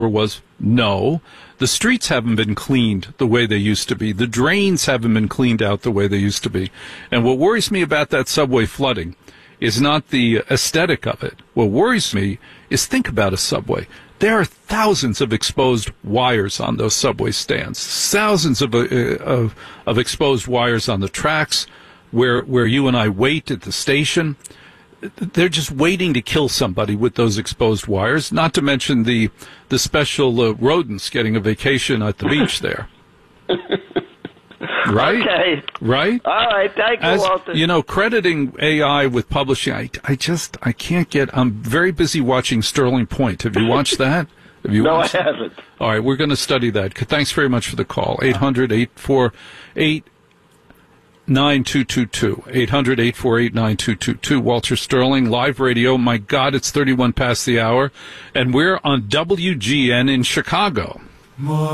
was no. The streets haven't been cleaned the way they used to be. The drains haven't been cleaned out the way they used to be. And what worries me about that subway flooding is not the aesthetic of it. What worries me is, think about a subway. There are thousands of exposed wires on those subway stands, thousands of exposed wires on the tracks where you and I wait at the station. They're just waiting to kill somebody with those exposed wires, not to mention the special rodents getting a vacation at the beach there. Right? Okay. Right? All right. Thank you, Walter. You know, crediting AI with publishing, I can't get, I'm very busy watching Sterling Point. Have you watched that? Have you watched I haven't. All right, we're going to study that. Thanks very much for the call. 800-848-9222. 800-848-9222. Walter Sterling, live radio. My God, it's 31 past the hour. And we're on WGN in Chicago.